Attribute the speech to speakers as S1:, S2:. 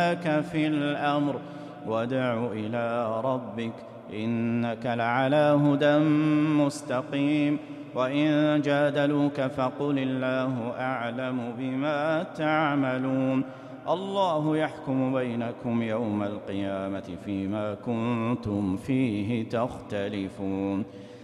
S1: لك في الأمر وادع إلى ربك إنك لعلى هدى مستقيم وإن جادلوك فقل الله أعلم بما تعملون الله يحكم بينكم يوم القيامة فيما كنتم فيه تختلفون